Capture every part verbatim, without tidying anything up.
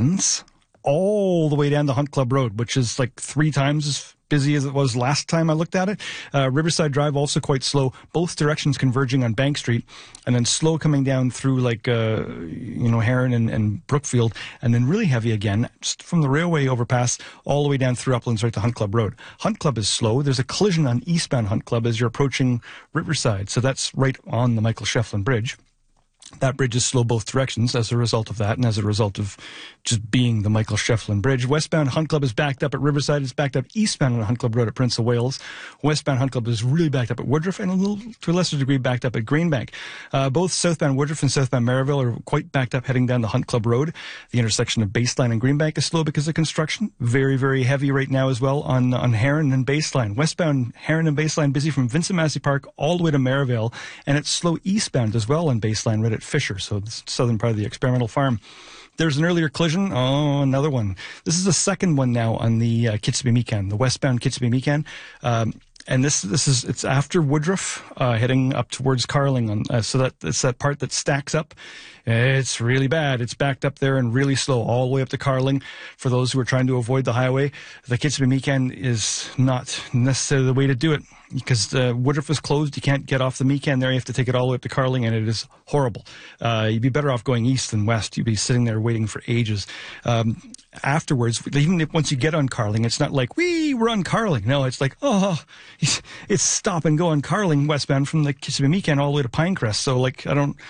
extends all the way down the Hunt Club Road, which is like three times as busy as it was last time I looked at it. Uh, Riverside Drive also quite slow, both directions converging on Bank Street, and then slow coming down through like, uh, you know, Heron and, and Brookfield, and then really heavy again just from the railway overpass all the way down through Uplands right to Hunt Club Road. Hunt Club is slow. There's a collision on eastbound Hunt Club as you're approaching Riverside, so that's right on the Michael Shefflin Bridge. That bridge is slow both directions as a result of that and as a result of just being the Michael Shefflin Bridge. Westbound Hunt Club is backed up at Riverside. It's backed up eastbound on Hunt Club Road at Prince of Wales. Westbound Hunt Club is really backed up at Woodruff and a little, to a lesser degree, backed up at Greenbank. Uh, both southbound Woodruff and southbound Maryville are quite backed up heading down the Hunt Club Road. The intersection of Baseline and Greenbank is slow because of construction. Very, very heavy right now as well on, on Heron and Baseline. Westbound Heron and Baseline busy from Vincent Massey Park all the way to Maryville, and it's slow eastbound as well on Baseline right at Fisher, so the southern part of the experimental farm. There's an earlier collision. Oh, another one. This is the second one now on the uh, Kitzbühel-Meekan, the westbound Kitzbühel-Meekan. Um, and this this is it's after Woodruff, uh, heading up towards Carling. On, uh, so that it's that part that stacks up. It's really bad. It's backed up there and really slow all the way up to Carling. For those who are trying to avoid the highway, the Kitzbühel-Meekan is not necessarily the way to do it, because uh, Woodruff is closed. You can't get off the Meekan there. You have to take it all the way up to Carling, and it is horrible. Uh, you'd be better off going east than west. You'd be sitting there waiting for ages. Um, afterwards, even if once you get on Carling, it's not like, wee, we're on Carling. No, it's like, oh, it's, it's stop and go on Carling westbound from the Kitzbühel-Meekan all the way to Pinecrest. So, like, I don't...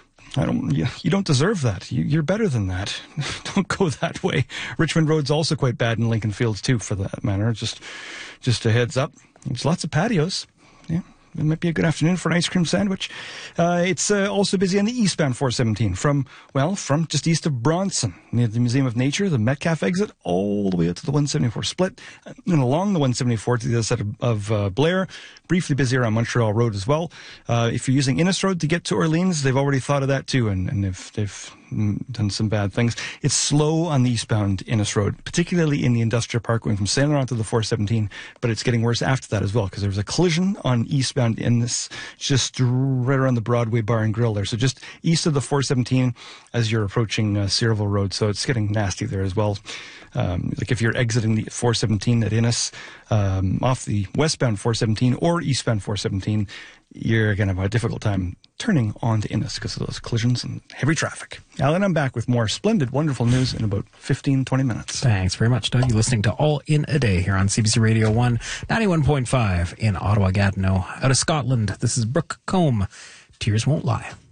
I don't. You, you don't deserve that. You, you're better than that. Don't go that way. Richmond Road's also quite bad in Lincoln Fields too, for that matter. Just, just a heads up. There's lots of patios. Yeah, it might be a good afternoon for an ice cream sandwich. Uh, it's uh, also busy on the eastbound four seventeen from well, from just east of Bronson, near the Museum of Nature, the Metcalfe exit, all the way out to the one seventy-four split, and along the one seventy-four to the other side of, of uh, Blair. Briefly busy around Montreal Road as well. Uh, if you're using Innes Road to get to Orleans, they've already thought of that too, and, and they've, they've done some bad things. It's slow on the eastbound Innes Road, particularly in the Industrial Park going from Saint Laurent to the four seventeen, but it's getting worse after that as well, because there was a collision on eastbound Innes just right around the Broadway Bar and Grill there. So just east of the four seventeen as you're approaching uh, Cedarville Road. So it's getting nasty there as well. Um, like if you're exiting the four seventeen at Innes, um, off the westbound four seventeen or eastbound four seventeen, you're going to have a difficult time turning onto Innes because of those collisions and heavy traffic. Alan, I'm back with more splendid, wonderful news in about fifteen, twenty minutes. Thanks very much, Doug. You're listening to All in a Day here on C B C Radio one, ninety-one point five in Ottawa, Gatineau. Out of Scotland, this is Brooke Combe. Tears Won't Lie.